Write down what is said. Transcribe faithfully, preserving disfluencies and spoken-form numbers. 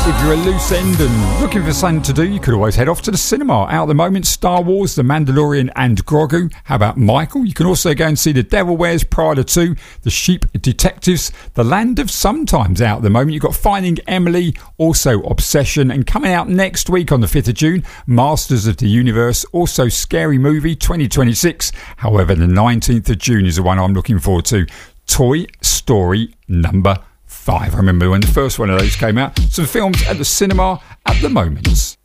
If you're a loose end and looking for something to do, you could always head off to the cinema. Out at the moment, Star Wars, The Mandalorian and Grogu. How about Michael? You can also go and see The Devil Wears Prada two, The Sheep Detectives, The Land of Sometimes out at the moment. You've got Finding Emily, also Obsession, and coming out next week on the fifth of June, Masters of the Universe, also Scary Movie twenty twenty-six. However, the nineteenth of June is the one I'm looking forward to, Toy Story number five. I remember when the first one of those came out. Some films at the cinema at the moment.